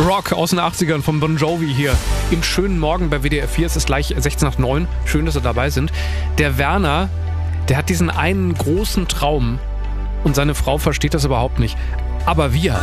Rock aus den 80ern von Bon Jovi hier im schönen Morgen bei WDR 4. Es ist gleich 16:09. Schön, dass Sie dabei sind. Der Werner, der hat diesen einen großen Traum und seine Frau versteht das überhaupt nicht. Aber wir.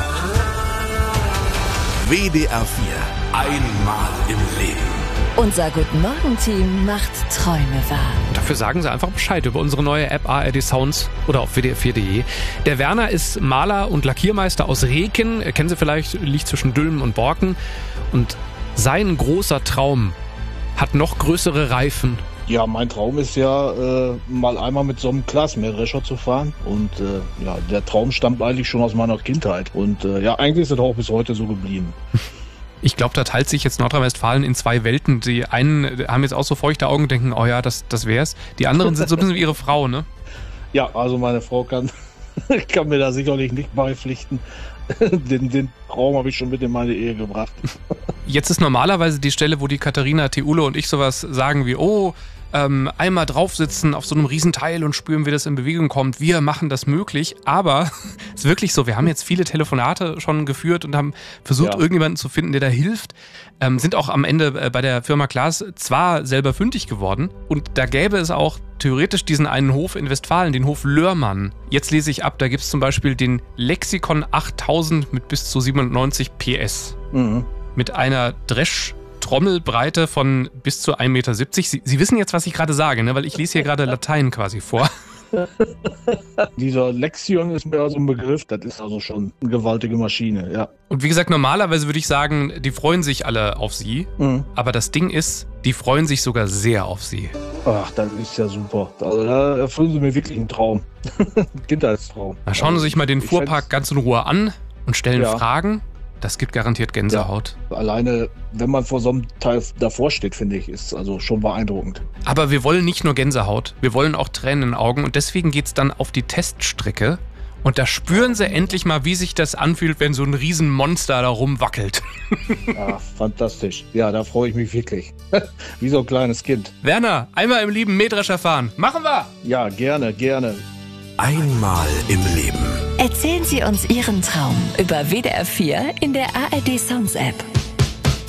WDR 4. Einmal im Leben. Unser Guten-Morgen-Team macht Träume wahr. Und dafür sagen Sie einfach Bescheid über unsere neue App ARD Sounds oder auf wdr4.de. Der Werner ist Maler und Lackiermeister aus Reken. Kennen Sie vielleicht, liegt zwischen Dülmen und Borken. Und sein großer Traum hat noch größere Reifen. Ja, mein Traum ist ja, mal einmal mit so einem Glasmähdrescher zu fahren. Und der Traum stammt eigentlich schon aus meiner Kindheit. Und eigentlich ist es auch bis heute so geblieben. Ich glaube, da teilt sich jetzt Nordrhein-Westfalen in zwei Welten. Die einen haben jetzt auch so feuchte Augen und denken, oh ja, das wär's. Die anderen sind so ein bisschen wie ihre Frau, ne? Ja, also meine Frau kann mir da sicherlich nicht beipflichten. Den Traum habe ich schon mit in meine Ehe gebracht. Jetzt ist normalerweise die Stelle, wo die Katharina Theule und ich sowas sagen wie, einmal draufsitzen auf so einem Riesenteil und spüren, wie das in Bewegung kommt. Wir machen das möglich, aber es ist wirklich so, wir haben jetzt viele Telefonate schon geführt und haben versucht, irgendjemanden zu finden, der da hilft. Sind auch am Ende bei der Firma Klaas zwar selber fündig geworden und da gäbe es auch theoretisch diesen einen Hof in Westfalen, den Hof Lörmann. Jetzt lese ich ab, da gibt es zum Beispiel den Lexikon 8000 mit bis zu 97 PS. Mhm. Mit einer Trommelbreite von bis zu 1,70 Meter. Sie wissen jetzt, was ich gerade sage, ne? Weil ich lese hier gerade Latein quasi vor. Dieser Lexion ist mir also ein Begriff, das ist also schon eine gewaltige Maschine, ja. Und wie gesagt, normalerweise würde ich sagen, die freuen sich alle auf Sie. Mhm. Aber das Ding ist, die freuen sich sogar sehr auf Sie. Ach, das ist ja super. Also da erfüllen Sie mir wirklich einen Traum. Kindheitstraum. Na, schauen Sie sich mal den Fuhrpark ganz in Ruhe an und stellen Fragen. Das gibt garantiert Gänsehaut. Ja, alleine, wenn man vor so einem Teil davor steht, finde ich, ist also schon beeindruckend. Aber wir wollen nicht nur Gänsehaut, wir wollen auch Tränen in den Augen und deswegen geht's dann auf die Teststrecke und da spüren Sie endlich mal, wie sich das anfühlt, wenn so ein Riesenmonster da rumwackelt. Ja, fantastisch. Ja, da freue ich mich wirklich. Wie so ein kleines Kind. Werner, einmal im Leben Mähdrescher fahren. Machen wir! Ja, gerne, gerne. Einmal im Leben. Erzählen Sie uns Ihren Traum über WDR 4 in der ARD Sounds App.